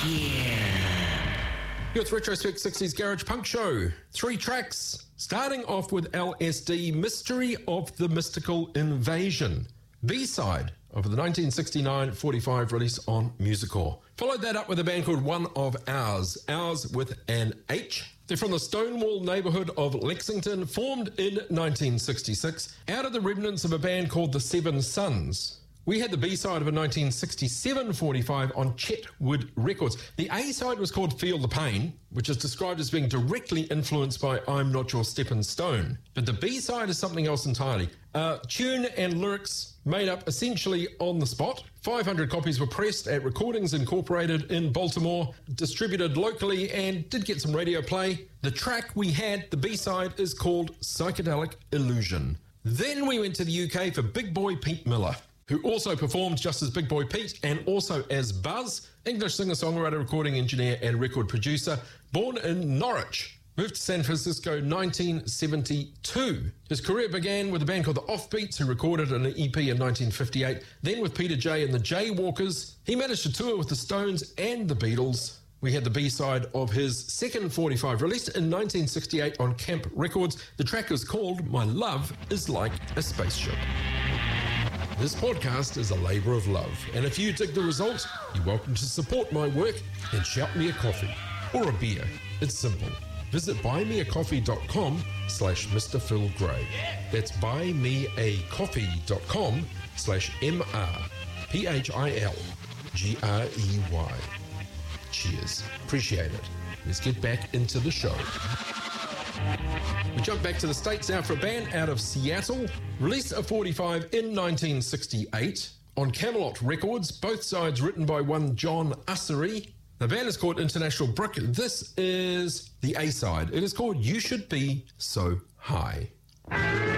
Your Retrospect 60s Garage Punk Show. 3 tracks, starting off with LSD, Mystery of the Mystical Invasion, B-side of the 1969 45 release on Musicore. Followed that up with a band called One of Ours, Ours with an H. They're from the Stonewall neighbourhood of Lexington, formed in 1966 out of the remnants of a band called the Seven Sons. We had the B-side of a 1967 45 on Chetwood Records. The A-side was called Feel the Pain, which is described as being directly influenced by I'm Not Your Steppin' Stone. But the B-side is something else entirely. Tune and lyrics made up essentially on the spot. 500 copies were pressed at Recordings Incorporated in Baltimore, distributed locally, and did get some radio play. The track we had, the B-side, is called Psychedelic Illusion. Then we went to the UK for Big Boy Pete Miller, who also performed just as Big Boy Pete and also as Buzz, English singer-songwriter, recording engineer and record producer, born in Norwich. Moved to San Francisco 1972. His career began with a band called the Offbeats, who recorded an EP in 1958. Then with Peter J and the Jaywalkers. He managed to tour with the Stones and the Beatles. We had the B-side of his second 45, released in 1968 on Camp Records. The track is called My Love Is Like a Spaceship. This podcast is a labour of love, and if you dig the result, you're welcome to support my work and shout me a coffee or a beer. It's simple. Visit buymeacoffee.com/Mr. Phil Gray. That's buymeacoffee.com/MrPhilGrey. Cheers. Appreciate it. Let's get back into the show. We jump back to the States now for a band out of Seattle. Released a 45 in 1968 on Camelot Records, both sides written by one John Ussery. The band is called International Brick. This is the A-side. It is called You Should Be So High.